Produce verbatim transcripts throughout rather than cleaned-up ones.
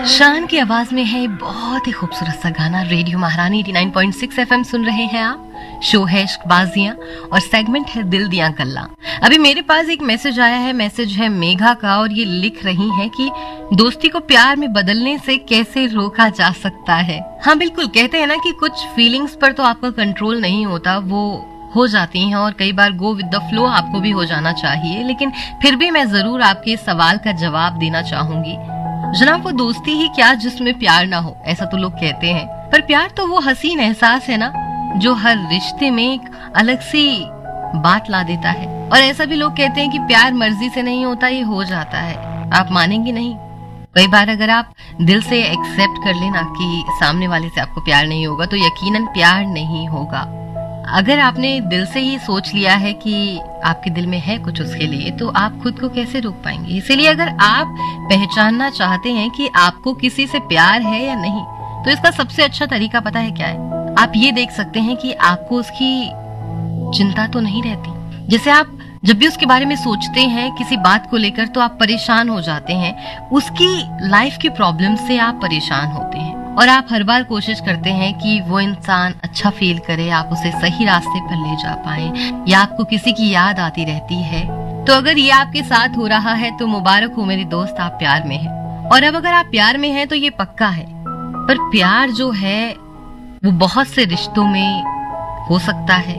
शान की आवाज में है बहुत ही खूबसूरत सा गाना। रेडियो महारानी नवासी पॉइंट छह एफएम सुन रहे हैं आप। शो है इश्कबाजियां और सेगमेंट है दिल दियां गल्लां। अभी मेरे पास एक मैसेज आया है, मैसेज है मेघा का, और ये लिख रही हैं कि दोस्ती को प्यार में बदलने से कैसे रोका जा सकता है। हाँ बिल्कुल, कहते हैं ना कि कुछ फीलिंग्स पर तो आपका कंट्रोल नहीं होता, वो हो जाती हैं और कई बार गो विद द फ्लो आपको भी हो जाना चाहिए। लेकिन फिर भी मैं जरूर आपके इस सवाल का जवाब देना चाहूंगी। जनाब, वो दोस्ती ही क्या जिसमें प्यार ना हो, ऐसा तो लोग कहते हैं, पर प्यार तो वो हसीन एहसास है ना जो हर रिश्ते में एक अलग सी बात ला देता है। और ऐसा भी लोग कहते हैं कि प्यार मर्जी से नहीं होता, ये हो जाता है। आप मानेंगे नहीं, कई बार अगर आप दिल से एक्सेप्ट कर लेना कि सामने वाले से आपको प्यार नहीं होगा तो यकीनन प्यार नहीं होगा। अगर आपने दिल से ही सोच लिया है कि आपके दिल में है कुछ उसके लिए, तो आप खुद को कैसे रोक पाएंगे। इसीलिए अगर आप पहचानना चाहते हैं कि आपको किसी से प्यार है या नहीं, तो इसका सबसे अच्छा तरीका पता है क्या है? आप ये देख सकते हैं कि आपको उसकी चिंता तो नहीं रहती। जैसे आप जब भी उसके बारे में सोचते हैं किसी बात को लेकर तो आप परेशान हो जाते हैं, उसकी लाइफ की प्रॉब्लम से आप परेशान होते हैं और आप हर बार कोशिश करते हैं कि वो इंसान अच्छा फील करे, आप उसे सही रास्ते पर ले जा पाए, या आपको किसी की याद आती रहती है। तो अगर ये आपके साथ हो रहा है तो मुबारक हो मेरे दोस्त, आप प्यार में हैं। और अब अगर आप प्यार में हैं तो ये पक्का है, पर प्यार जो है वो बहुत से रिश्तों में हो सकता है,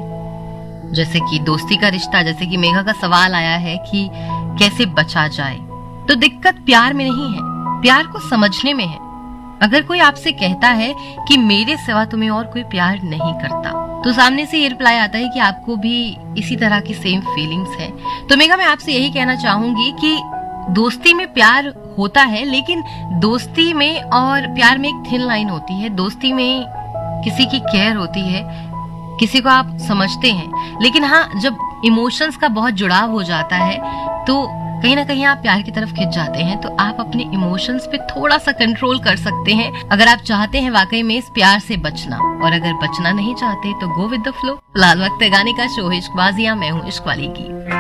जैसे कि दोस्ती का रिश्ता। जैसे कि मेघा का सवाल आया है कि कैसे बचा जाए, तो दिक्कत प्यार में नहीं है, प्यार को समझने में है। अगर कोई आपसे कहता है कि मेरे सिवा तुम्हें और कोई प्यार नहीं करता, तो सामने से ये रिप्लाई आता है कि आपको भी इसी तरह की सेम फीलिंग्स है। तो मेघा, मैं आपसे यही कहना चाहूंगी कि दोस्ती में प्यार होता है, लेकिन दोस्ती में और प्यार में एक थिन लाइन होती है। दोस्ती में किसी की केयर होती है, किसी को आप समझते हैं, लेकिन हाँ, जब इमोशंस का बहुत जुड़ाव हो जाता है तो कहीं ना कहीं आप प्यार की तरफ खिंच जाते हैं। तो आप अपने इमोशंस पे थोड़ा सा कंट्रोल कर सकते हैं अगर आप चाहते हैं वाकई में इस प्यार से बचना। और अगर बचना नहीं चाहते तो गो विद द फ्लो। फिलहाल वक्त है गाने का। शो है इश्कबाजियां, मैं हूँ इश्क वाली की।